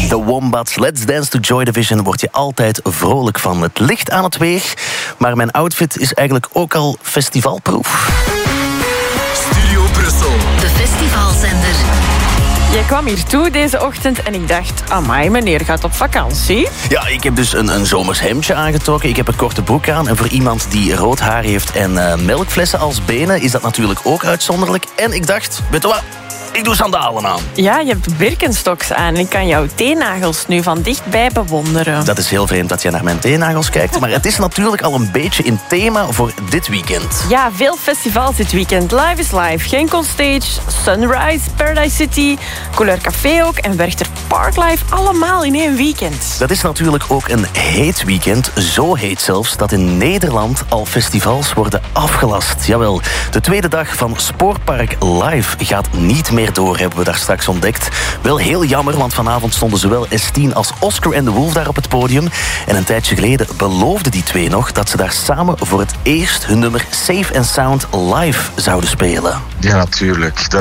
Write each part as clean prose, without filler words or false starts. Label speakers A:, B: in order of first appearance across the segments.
A: The Wombats, Let's Dance to Joy Division, word je altijd vrolijk van. Het ligt aan het weer, maar mijn outfit is eigenlijk ook al festivalproof.
B: Studio Brussel.
C: De festivalzender.
D: Jij kwam hier toe deze ochtend en ik dacht, amai, meneer gaat op vakantie.
A: Ja, ik heb dus een zomers hemdje aangetrokken. Ik heb een korte broek aan. En voor iemand die rood haar heeft en melkflessen als benen is dat natuurlijk ook uitzonderlijk. En ik dacht, weet je wat? Ik doe sandalen aan.
D: Ja, je hebt Birkenstocks aan. Ik kan jouw teennagels nu van dichtbij bewonderen.
A: Dat is heel vreemd dat je naar mijn teennagels kijkt. Maar het is natuurlijk al een beetje in thema voor dit weekend.
D: Ja, veel festivals dit weekend. Live is Live, Genk on Stage, Sunrise, Paradise City, Couleur Café ook en Werchter Park Live. Allemaal in één weekend.
A: Dat is natuurlijk ook een heet weekend. Zo heet zelfs dat in Nederland al festivals worden afgelast. Jawel, de tweede dag van Spoorpark Live gaat niet meer door, hebben we daar straks ontdekt. Wel heel jammer, want vanavond stonden zowel S10 als Oscar en de Wolf daar op het podium. En een tijdje geleden beloofden die twee nog dat ze daar samen voor het eerst hun nummer Safe and Sound live zouden spelen.
E: Ja, natuurlijk.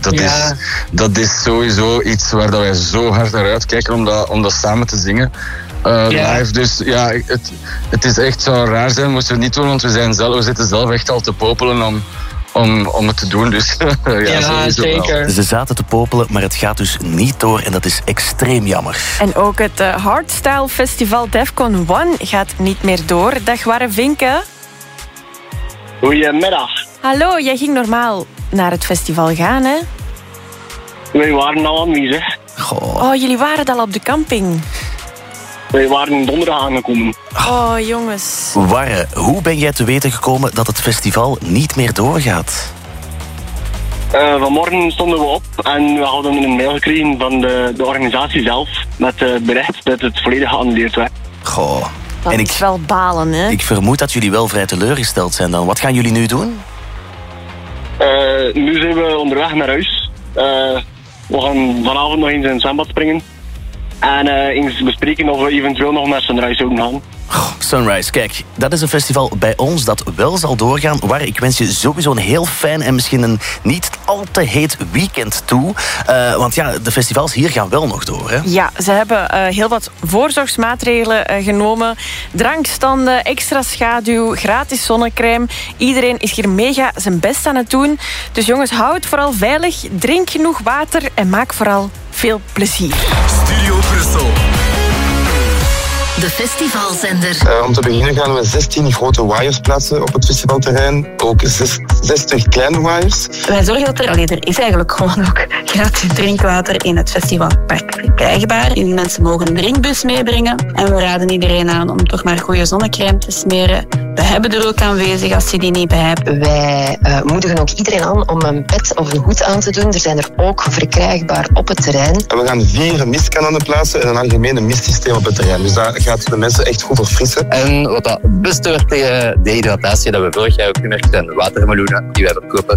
E: Dat is sowieso iets waar dat wij zo hard naar uitkijken om dat samen te zingen. Live, dus ja, het is echt zo raar zijn, moesten we het niet doen, want we zitten zelf echt al te popelen om het te doen, dus
F: ja zeker.
A: Wel. Ze zaten te popelen, maar het gaat dus niet door en dat is extreem jammer.
D: En ook het Hardstyle Festival Defcon 1 gaat niet meer door. Dag Warre Vinken.
G: Goedemiddag.
D: Hallo, jij ging normaal naar het festival gaan, hè?
G: Wij waren al aanwezig.
A: Goh.
D: Oh, jullie waren al op de camping.
G: Wij waren donderdag aangekomen.
D: Oh, jongens.
A: Warre, hoe ben jij te weten gekomen dat het festival niet meer doorgaat?
G: Vanmorgen stonden we op en we hadden een mail gekregen van de organisatie zelf met het bericht dat het volledig geannuleerd werd.
A: Goh.
D: Dat
A: en
D: is wel balen, hè?
A: Ik vermoed dat jullie wel vrij teleurgesteld zijn dan. Wat gaan jullie nu doen?
G: Nu zijn we onderweg naar huis. We gaan vanavond nog eens in het zwembad springen. En eens bespreken of we eventueel nog naar Sunrise zouden gaan.
A: Sunrise, kijk, dat is een festival bij ons dat wel zal doorgaan. Waar ik wens je sowieso een heel fijn en misschien een niet al te heet weekend toe. Want ja, de festivals hier gaan wel nog door, hè?
D: Ja, ze hebben heel wat voorzorgsmaatregelen genomen. Drankstanden, extra schaduw, gratis zonnecrème. Iedereen is hier mega zijn best aan het doen. Dus jongens, hou het vooral veilig, drink genoeg water en maak vooral veel plezier.
B: Studio Brussel.
C: De festivalzender.
H: Om te beginnen gaan we 16 grote waaiers plaatsen op het festivalterrein. Ook 60 kleine waaiers.
I: Wij zorgen dat er is eigenlijk gewoon ook gratis drinkwater in het festivalpark verkrijgbaar. Mensen mogen een drinkbus meebrengen. En we raden iedereen aan om toch maar goede zonnecrème te smeren. We hebben er ook aanwezig als je die niet bij hebt.
J: Wij moedigen ook iedereen aan om een pet of een hoed aan te doen. Er zijn er ook verkrijgbaar op het terrein.
H: En we gaan 4 mistkananen plaatsen en een algemene mistsysteem op het terrein. Dus daar gaat de mensen echt goed verfrissen.
K: En wat dat best wordt tegen dehydratatie dat we vorig jaar ook gemerkt zijn, de watermeloenen die wij verkopen.